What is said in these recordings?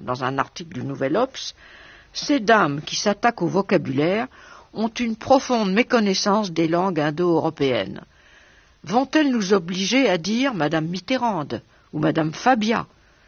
dans un article du Nouvel Obs, ces dames qui s'attaquent au vocabulaire ont une profonde méconnaissance des langues indo-européennes. Vont-elles nous obliger à dire Madame Mitterrand ou Madame Fabia?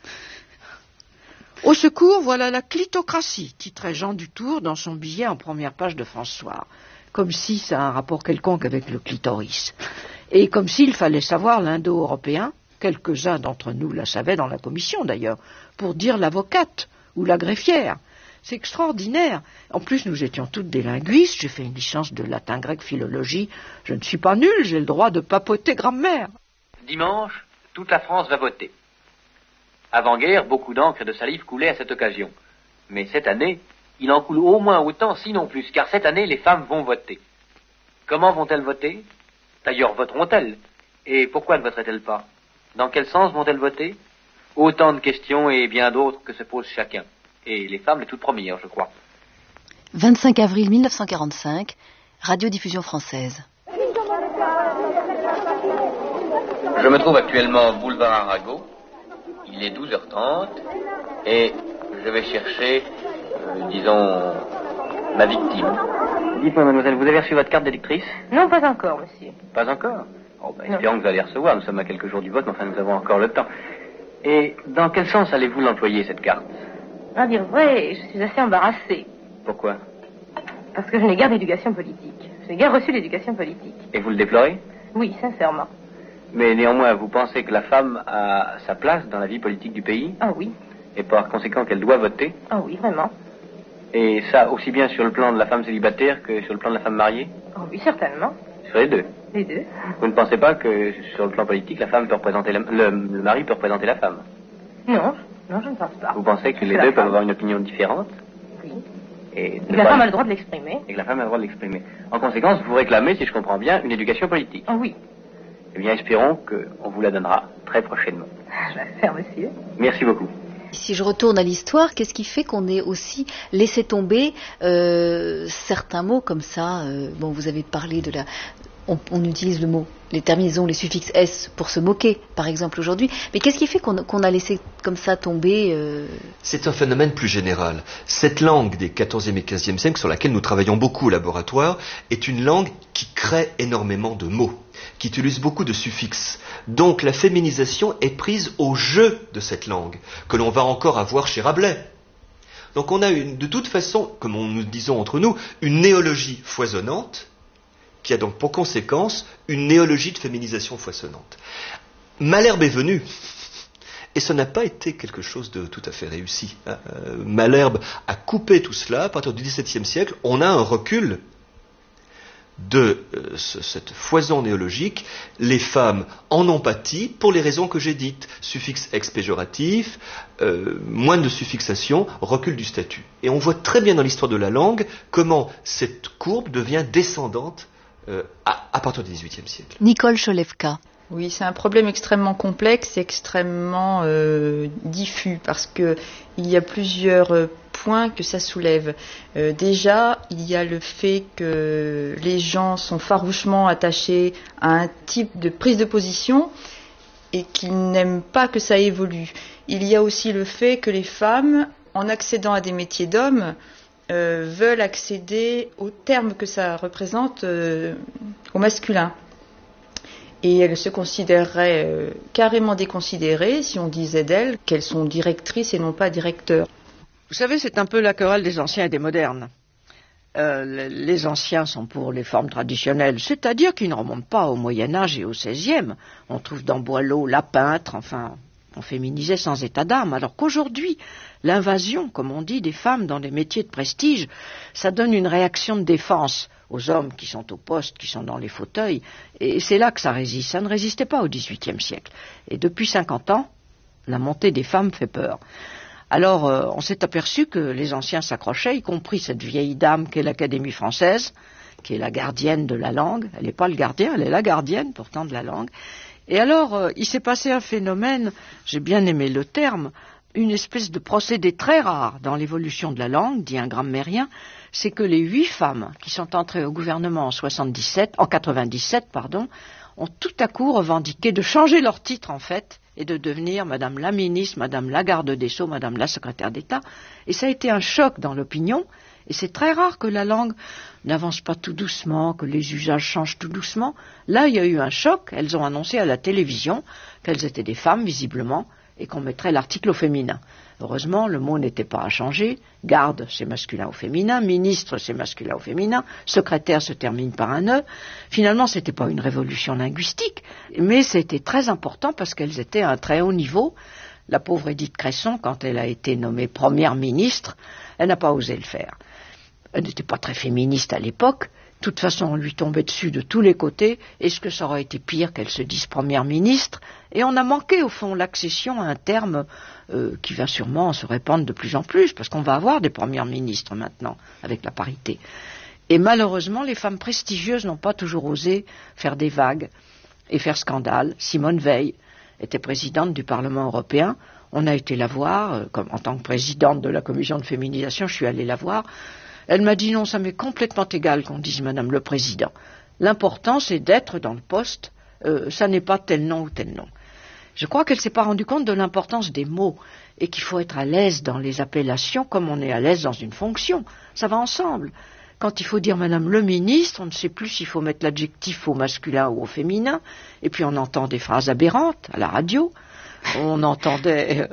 Au secours, voilà la clitocratie, titrait Jean Dutour dans son billet en première page de François, comme si ça a un rapport quelconque avec le clitoris. Et comme s'il fallait savoir l'indo-européen, quelques-uns d'entre nous la savaient dans la commission d'ailleurs, pour dire l'avocate ou la greffière. C'est extraordinaire. En plus, nous étions toutes des linguistes, j'ai fait une licence de latin grec philologie, je ne suis pas nulle, j'ai le droit de papoter grammaire. Dimanche, toute la France va voter. Avant-guerre, beaucoup d'encre et de salive coulaient à cette occasion. Mais cette année, il en coule au moins autant, sinon plus, car cette année, les femmes vont voter. Comment vont-elles voter? D'ailleurs, voteront-elles? Et pourquoi ne voteraient-elles pas? Dans quel sens vont-elles voter? Autant de questions et bien d'autres que se pose chacun. Et les femmes les toutes premières, je crois. 25 avril 1945, Radiodiffusion française. Je me trouve actuellement boulevard Arago. Il est 12h30 et je vais chercher, disons, ma victime. Dites-moi, mademoiselle, vous avez reçu votre carte d'électrice? Non, pas encore, monsieur. Pas encore? Oh, ben, espérons que vous allez recevoir. Nous sommes à quelques jours du vote, mais enfin, nous avons encore le temps. Et dans quel sens allez-vous l'employer, cette carte? À dire vrai, je suis assez embarrassée. Pourquoi? Parce que je n'ai guère d'éducation politique. Je n'ai guère reçu d'éducation politique. Et vous le déplorez? Oui, sincèrement. Mais néanmoins, vous pensez que la femme a sa place dans la vie politique du pays? Ah oui. Et par conséquent qu'elle doit voter? Ah oui, vraiment. Et ça, aussi bien sur le plan de la femme célibataire que sur le plan de la femme mariée? Ah oui, certainement. Sur les deux? Les deux. Vous ne pensez pas que sur le plan politique, la femme peut représenter le mari peut représenter la femme? Non, non, je ne pense pas. Vous pensez que les deux peuvent avoir une opinion différente? Oui. Et que la femme a le droit de l'exprimer. Et que la femme a le droit de l'exprimer. En conséquence, vous réclamez, si je comprends bien, une éducation politique. Ah oui. Eh bien, espérons qu'on vous la donnera très prochainement. Je vais faire, monsieur. Merci beaucoup. Si je retourne à l'histoire, qu'est-ce qui fait qu'on ait aussi laissé tomber certains mots comme ça? Bon, vous avez parlé de la... On utilise le mot, les terminaisons, les suffixes S pour se moquer, par exemple, aujourd'hui. Mais qu'est-ce qui fait qu'on a laissé comme ça tomber C'est un phénomène plus général. Cette langue des XIVe et XVe siècles, sur laquelle nous travaillons beaucoup au laboratoire, est une langue qui crée énormément de mots, qui utilise beaucoup de suffixes. Donc la féminisation est prise au jeu de cette langue, que l'on va encore avoir chez Rabelais. Donc on a de toute façon, comme nous disons entre nous, une néologie foisonnante, qui a donc pour conséquence une néologie de féminisation foisonnante. Malherbe est venu, et ce n'a pas été quelque chose de tout à fait réussi. Malherbe a coupé tout cela. À partir du XVIIe siècle, on a un recul de cette foison néologique. Les femmes en ont pâti pour les raisons que j'ai dites. Suffixe ex péjoratif, moins de suffixation, recul du statut. Et on voit très bien dans l'histoire de la langue comment cette courbe devient descendante à partir du XVIIIe siècle. Nicole Cholewka. Oui, c'est un problème extrêmement complexe, extrêmement diffus, parce que il y a plusieurs points que ça soulève. Déjà, il y a le fait que les gens sont farouchement attachés à un type de prise de position et qu'ils n'aiment pas que ça évolue. Il y a aussi le fait que les femmes, en accédant à des métiers d'hommes, veulent accéder aux termes que ça représente au masculin. Et elles se considéreraient carrément déconsidérées si on disait d'elles qu'elles sont directrices et non pas directeurs. Vous savez, c'est un peu la querelle des anciens et des modernes. Les anciens sont pour les formes traditionnelles, c'est-à-dire qu'ils ne remontent pas au Moyen-Âge et au XVIe. On trouve dans Boileau la peintre, enfin, on féminisait sans état d'âme, alors qu'aujourd'hui, l'invasion, comme on dit, des femmes dans des métiers de prestige, ça donne une réaction de défense aux hommes qui sont au poste, qui sont dans les fauteuils, et c'est là que ça résiste. Ça ne résistait pas au XVIIIe siècle. Et depuis 50 ans, la montée des femmes fait peur. Alors, on s'est aperçu que les anciens s'accrochaient, y compris cette vieille dame qu'est l'Académie française, qui est la gardienne de la langue. Elle n'est pas le gardien, elle est la gardienne pourtant de la langue. Et alors, il s'est passé un phénomène, j'ai bien aimé le terme, une espèce de procédé très rare dans l'évolution de la langue, dit un grammairien, c'est que les 8 femmes qui sont entrées au gouvernement en 97, ont tout à coup revendiqué de changer leur titre en fait, et de devenir Madame la ministre, Madame la garde des Sceaux, Madame la secrétaire d'État. Et ça a été un choc dans l'opinion. Et c'est très rare que la langue n'avance pas tout doucement, que les usages changent tout doucement. Là, il y a eu un choc. Elles ont annoncé à la télévision qu'elles étaient des femmes, visiblement, et qu'on mettrait l'article au féminin. Heureusement, le mot n'était pas à changer. Garde, c'est masculin au féminin. Ministre, c'est masculin au féminin. Secrétaire se termine par un E. Finalement, ce n'était pas une révolution linguistique, mais c'était très important parce qu'elles étaient à un très haut niveau. La pauvre Édith Cresson, quand elle a été nommée première ministre, elle n'a pas osé le faire. Elle n'était pas très féministe à l'époque. De toute façon, on lui tombait dessus de tous les côtés. Est-ce que ça aurait été pire qu'elle se dise première ministre? Et on a manqué, au fond, l'accession à un terme qui va sûrement se répandre de plus en plus, parce qu'on va avoir des premières ministres maintenant, avec la parité. Et malheureusement, les femmes prestigieuses n'ont pas toujours osé faire des vagues et faire scandale. Simone Veil était présidente du Parlement européen. On a été la voir, en tant que présidente de la commission de féminisation, je suis allée la voir. Elle m'a dit non, ça m'est complètement égal qu'on dise Madame le Président. L'important, c'est d'être dans le poste, ça n'est pas tel nom ou tel nom. Je crois qu'elle ne s'est pas rendue compte de l'importance des mots et qu'il faut être à l'aise dans les appellations comme on est à l'aise dans une fonction. Ça va ensemble. Quand il faut dire Madame le ministre, on ne sait plus s'il faut mettre l'adjectif au masculin ou au féminin. Et puis on entend des phrases aberrantes à la radio. On entendait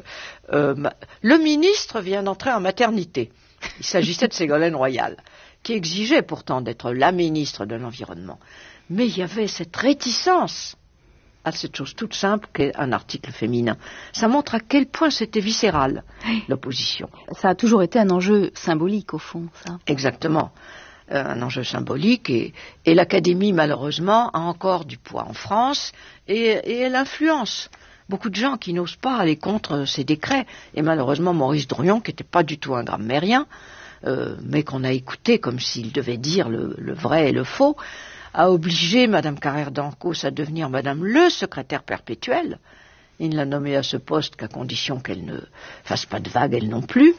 le ministre vient d'entrer en maternité. Il s'agissait de Ségolène Royal, qui exigeait pourtant d'être la ministre de l'Environnement. Mais il y avait cette réticence à cette chose toute simple qu'est un article féminin. Ça montre à quel point c'était viscéral, l'opposition. Ça a toujours été un enjeu symbolique, au fond, ça. Exactement. Un enjeu symbolique. Et l'Académie, malheureusement, a encore du poids en France et elle influence beaucoup de gens qui n'osent pas aller contre ces décrets. Et malheureusement, Maurice Drouillon, qui n'était pas du tout un grammairien, mais qu'on a écouté comme s'il devait dire le vrai et le faux, a obligé Madame Carrère d'Ancos à devenir Madame le secrétaire perpétuel. Il ne l'a nommée à ce poste qu'à condition qu'elle ne fasse pas de vagues, elle non plus.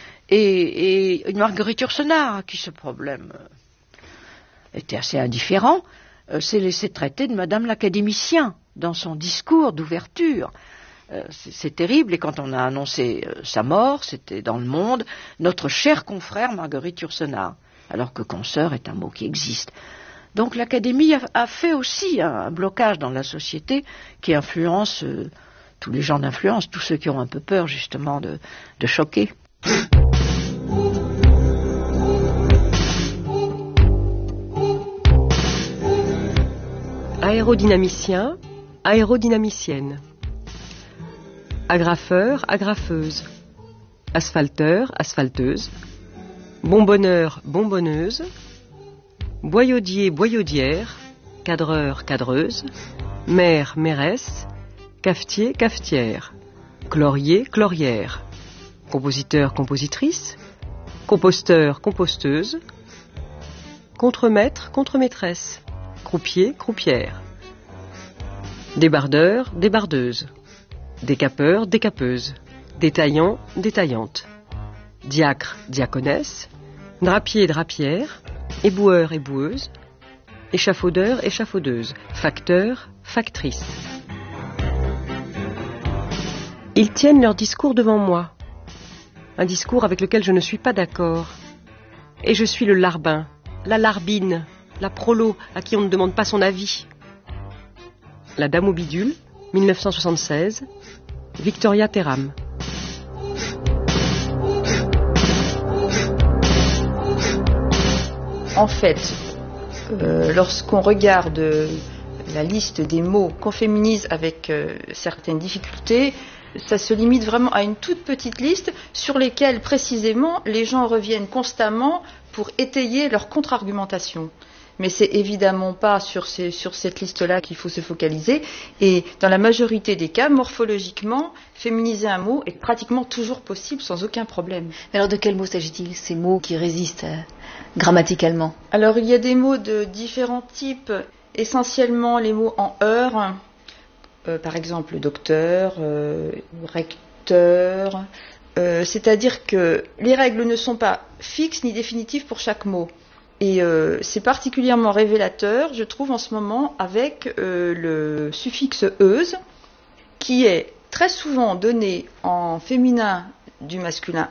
Et une Marguerite Yourcenar, à qui ce problème était assez indifférent, s'est laissé traiter de Madame l'académicien dans son discours d'ouverture. C'est terrible, et quand on a annoncé sa mort, c'était dans Le Monde, notre cher confrère Marguerite Yourcenar, alors que consoeur est un mot qui existe. Donc l'Académie a fait aussi un blocage dans la société qui influence tous les gens d'influence, tous ceux qui ont un peu peur justement de choquer. Aérodynamicien, aérodynamicienne. Agrafeur, agrafeuse. Asphalteur, asphalteuse. Bonbonneur, bonbonneuse. Boyaudier, boyaudière. Cadreur, cadreuse. Mère, mairesse. Cafetier, cafetière. Chlorier, chlorière. Compositeur, compositrice. Composteur, composteuse. Contremaître, contremaîtresse. Croupier, croupière. Débardeur, débardeuse. Décapeur, décapeuse. Détaillant, détaillante. Diacre, diaconesse. Drapier, drapière. Éboueur, éboueuse. Échafaudeur, échafaudeuse. Facteur, factrice. Ils tiennent leur discours devant moi. Un discours avec lequel je ne suis pas d'accord. Et je suis le larbin, la larbine, la prolo à qui on ne demande pas son avis. La Dame au bidule, 1976, Victoria Terram. En fait, lorsqu'on regarde la liste des mots qu'on féminise avec certaines difficultés, ça se limite vraiment à une toute petite liste sur lesquelles précisément les gens reviennent constamment pour étayer leur contre-argumentation. Mais c'est évidemment pas sur cette liste-là qu'il faut se focaliser. Et dans la majorité des cas, morphologiquement, féminiser un mot est pratiquement toujours possible sans aucun problème. Mais alors de quels mots s'agit-il, ces mots qui résistent grammaticalement? Alors il y a des mots de différents types, essentiellement les mots en heure, par exemple docteur, recteur, c'est-à-dire que les règles ne sont pas fixes ni définitives pour chaque mot. Et c'est particulièrement révélateur, je trouve, en ce moment, avec le suffixe euse, qui est très souvent donné en féminin du masculin